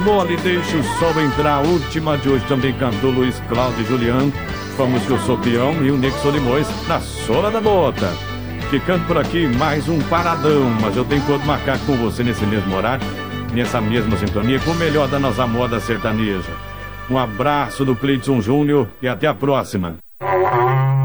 mole, deixa o sol entrar. A última de hoje também cantou Luiz Cláudio e Juliano. Vamos que eu sou peão e o Nixon Limões na sola da bota. Ficando por aqui mais um paradão, mas eu tenho que marcar com você nesse mesmo horário, nessa mesma sintonia, com o melhor da nossa moda sertaneja. Um abraço do Cleiton Júnior e até a próxima.